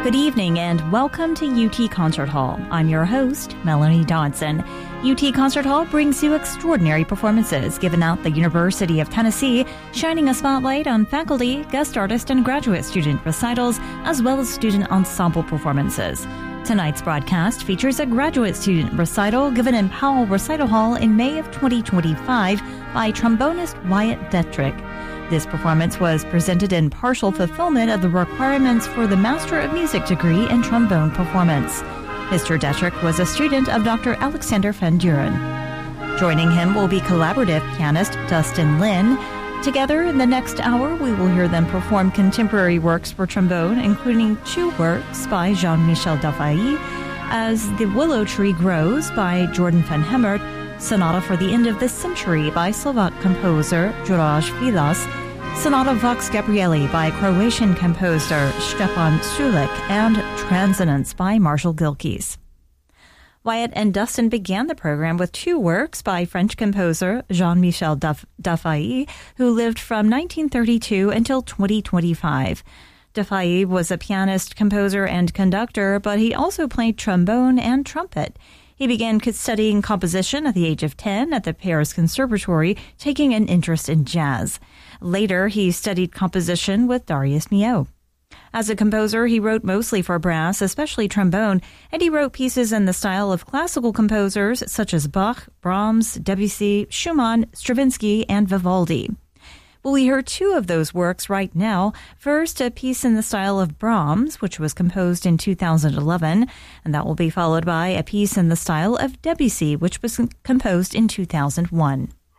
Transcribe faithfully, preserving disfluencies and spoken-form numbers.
Good evening and welcome to U T Concert Hall. I'm your host, Melanie Dodson. U T Concert Hall brings you extraordinary performances given at the University of Tennessee, shining a spotlight on faculty, guest artist, and graduate student recitals, as well as student ensemble performances. Tonight's broadcast features a graduate student recital given in Powell Recital Hall in May of twenty twenty-five by trombonist Wyatt Detrick. This performance was presented in partial fulfillment of the requirements for the Master of Music degree in trombone performance. Mister Detrick was a student of Doctor Alexander Van Duren. Joining him will be collaborative pianist Dustin Lin. Together, in the next hour, we will hear them perform contemporary works for trombone, including two works by Jean-Michel Dafai, as The Willow Tree Grows by Jordan van Hemert, Sonata for the End of the Century by Slovak composer Juraj Vilas, Sonata Vox Gabrieli by Croatian composer Stefan Sulik, and Transonance by Marshall Gilkes. Wyatt and Dustin began the program with two works by French composer Jean-Michel Dafai, who lived from nineteen thirty-two until twenty twenty-five. Dafai was a pianist, composer, and conductor, but he also played trombone and trumpet. He began studying composition at the age of ten at the Paris Conservatory, taking an interest in jazz. Later, he studied composition with Darius Milhaud. As a composer, he wrote mostly for brass, especially trombone, and he wrote pieces in the style of classical composers such as Bach, Brahms, Debussy, Schumann, Stravinsky, and Vivaldi. We'll hear two of those works right now. First, a piece in the style of Brahms, which was composed in two thousand eleven, and that will be followed by a piece in the style of Debussy, which was composed in two thousand one.